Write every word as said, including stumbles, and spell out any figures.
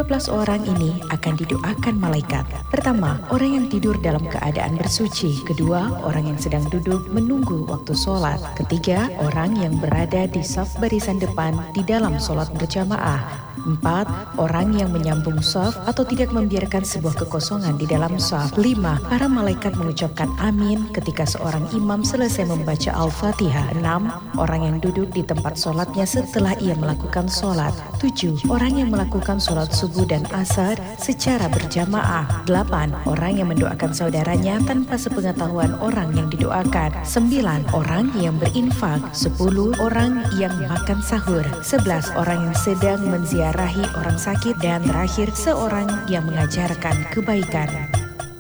Dua belas orang ini akan didoakan malaikat. Pertama, orang yang tidur dalam keadaan bersuci. Kedua, orang yang sedang duduk menunggu waktu sholat. Ketiga, orang yang berada di saf barisan depan di dalam sholat berjamaah. Empat, orang yang menyambung saf atau tidak membiarkan sebuah kekosongan di dalam saf. Lima, para malaikat mengucapkan amin ketika seorang imam selesai membaca Al-Fatihah. Enam, orang yang duduk di tempat sholatnya setelah ia melakukan sholat. Tujuh, orang yang melakukan sholat subuh dan asar secara berjamaah. Delapan, orang yang mendoakan saudaranya tanpa sepengetahuan orang yang didoakan. Sembilan, orang yang berinfak. Sepuluh, orang yang makan sahur. Sebelas, orang yang sedang menziarahi orang sakit. Dan terakhir, seorang yang mengajarkan kebaikan.